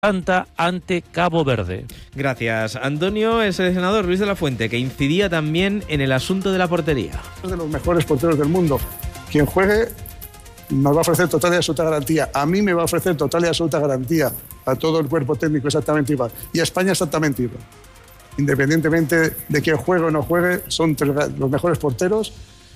ante Cabo Verde. Gracias, Antonio. El seleccionador Luis de la Fuente, que incidía también en el asunto de la portería. Es de los mejores porteros del mundo. Quien juegue nos va a ofrecer total y absoluta garantía. A mí me va a ofrecer total y absoluta garantía. A todo el cuerpo técnico exactamente igual. Y a España exactamente igual. Independientemente de quién juegue o no juegue, son los mejores porteros.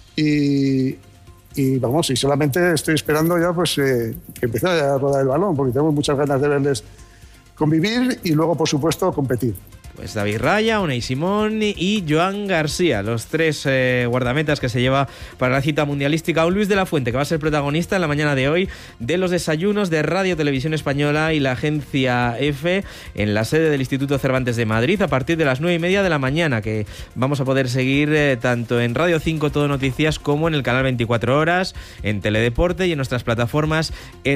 Y vamos, y solamente estoy esperando ya pues que empiece a rodar el balón, porque tenemos muchas ganas de verles convivir y luego, por supuesto, competir. Pues David Raya, Unai Simón y Joan García, los tres guardametas que se lleva para la cita mundialística. Un Luis de la Fuente que va a ser protagonista en la mañana de hoy de los desayunos de Radio Televisión Española y la agencia EFE en la sede del Instituto Cervantes de Madrid a partir de las 9:30 de la mañana, que vamos a poder seguir tanto en Radio 5 Todo Noticias como en el canal 24 Horas, en Teledeporte y en nuestras plataformas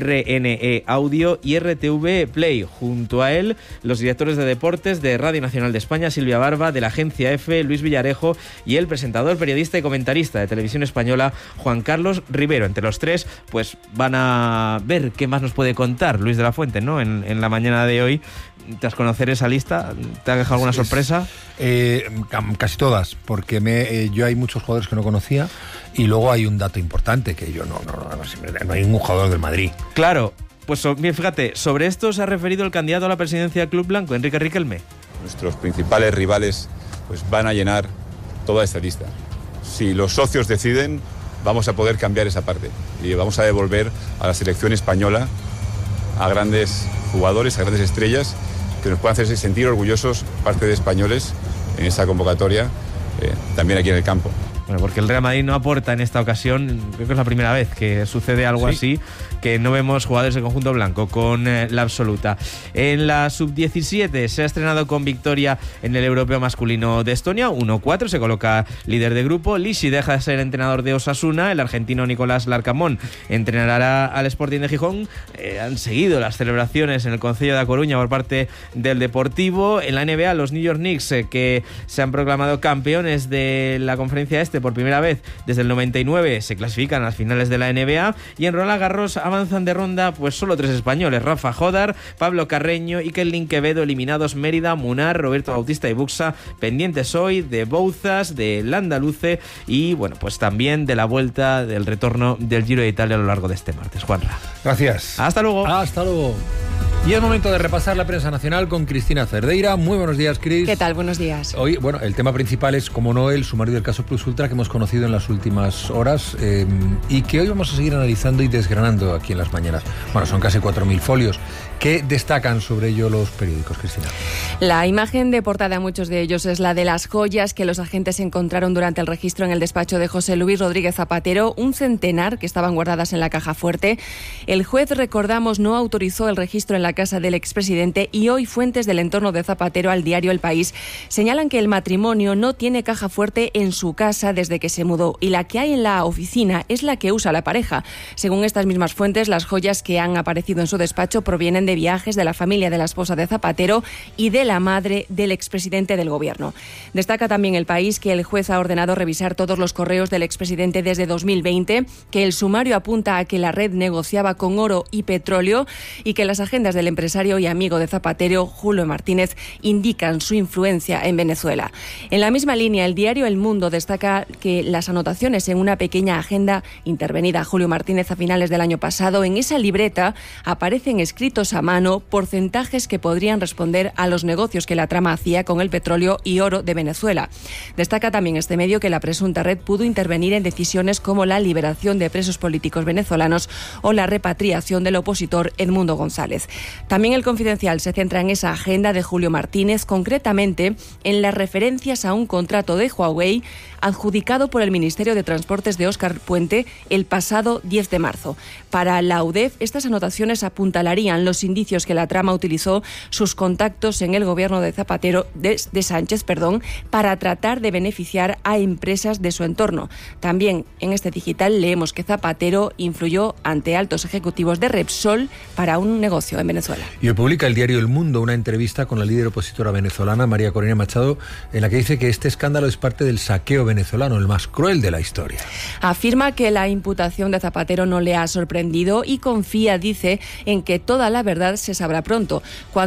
RNE Audio y RTV Play. Junto a él, los directores de deportes de Radio Nacional de España, Silvia Barba, de la agencia EFE, Luis Villarejo, y el presentador, periodista y comentarista de Televisión Española, Juan Carlos Rivero. Entre los tres, pues van a ver qué más nos puede contar Luis de la Fuente, ¿no? En la mañana de hoy. Tras conocer esa lista, ¿te ha dejado alguna sorpresa? Casi todas, porque yo hay muchos jugadores que no conocía, y luego hay un dato importante, que yo no hay ningún jugador del Madrid. Claro. Pues bien, fíjate, sobre esto se ha referido el candidato a la presidencia del Club Blanco, Enrique Riquelme. Nuestros principales rivales pues van a llenar toda esta lista. Si los socios deciden, vamos a poder cambiar esa parte y vamos a devolver a la selección española a grandes jugadores, a grandes estrellas que nos puedan hacerse sentir orgullosos, parte de españoles, en esa convocatoria, también aquí en el campo. Bueno, porque el Real Madrid no aporta en esta ocasión, creo que es la primera vez que sucede algo así, que no vemos jugadores del conjunto blanco con la absoluta. En la sub-17 se ha estrenado con victoria en el europeo masculino de Estonia, 1-4, se coloca líder de grupo. Lisi deja de ser entrenador de Osasuna, el argentino Nicolás Larcamón entrenará al Sporting de Gijón. Han seguido las celebraciones en el Concello de A Coruña por parte del Deportivo. En la NBA, los New York Knicks, que se han proclamado campeones de la conferencia este por primera vez desde el 99, se clasifican a las finales de la NBA. Y en Roland Garros avanzan de ronda pues solo tres españoles: Rafa Jodar, Pablo Carreño y Kelvin Quevedo. Eliminados Mérida, Munar, Roberto Bautista y Buxa. Pendientes hoy de Bouzas, de Landaluce y bueno, pues también de la vuelta del retorno del Giro de Italia a lo largo de este martes. Juanra. Gracias. Hasta luego. Hasta luego. Y es momento de repasar la prensa nacional con Cristina Cerdeira. Muy buenos días, Cris. ¿Qué tal? Buenos días. Hoy, bueno, el tema principal es, como no, el sumario del caso Plus Ultra que hemos conocido en las últimas horas y que hoy vamos a seguir analizando y desgranando aquí en las mañanas. Bueno, son casi 4.000 folios. ¿Qué destacan sobre ello los periódicos, Cristina? La imagen de portada de muchos de ellos es la de las joyas que los agentes encontraron durante el registro en el despacho de José Luis Rodríguez Zapatero, un centenar que estaban guardadas en la caja fuerte. El juez, recordamos, no autorizó el registro en la casa del expresidente y hoy fuentes del entorno de Zapatero al diario El País señalan que el matrimonio no tiene caja fuerte en su casa desde que se mudó y la que hay en la oficina es la que usa la pareja. Según estas mismas fuentes, las joyas que han aparecido en su despacho provienen de viajes de la familia de la esposa de Zapatero y de la madre del expresidente del gobierno. Destaca también El País que el juez ha ordenado revisar todos los correos del expresidente desde 2020, que el sumario apunta a que la red negociaba con oro y petróleo y que las agendas del empresario y amigo de Zapatero, Julio Martínez, indican su influencia en Venezuela. En la misma línea, el diario El Mundo destaca que las anotaciones en una pequeña agenda intervenida a Julio Martínez a finales del año pasado, en esa libreta aparecen escritos a mano porcentajes que podrían responder a los negocios que la trama hacía con el petróleo y oro de Venezuela. Destaca también este medio que la presunta red pudo intervenir en decisiones como la liberación de presos políticos venezolanos o la repatriación del opositor Edmundo González. También El Confidencial se centra en esa agenda de Julio Martínez, concretamente en las referencias a un contrato de Huawei adjudicado por el Ministerio de Transportes de Óscar Puente el pasado 10 de marzo. Para la UDEF, estas anotaciones apuntalarían los indicios que la trama utilizó sus contactos en el gobierno de Zapatero, de Sánchez, para tratar de beneficiar a empresas de su entorno. También en este digital leemos que Zapatero influyó ante altos ejecutivos de Repsol para un negocio en Venezuela. Y hoy publica el diario El Mundo una entrevista con la líder opositora venezolana, María Corina Machado, en la que dice que este escándalo es parte del saqueo venezolano, el más cruel de la historia. Afirma que la imputación de Zapatero no le ha sorprendido y confía, dice, en que toda la verdad se sabrá pronto.